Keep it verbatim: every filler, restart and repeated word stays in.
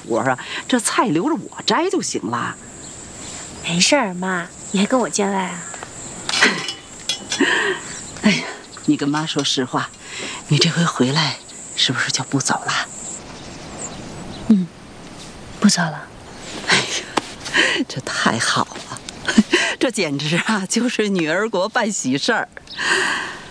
活啊，这菜留着我摘就行了。 没事儿，妈，你还跟我见外啊？ 哎呀，你跟妈说实话，你这回回来是不是就不走了？ 嗯，不走了。 哎呀，这太好了，这简直啊就是女儿国办喜事儿。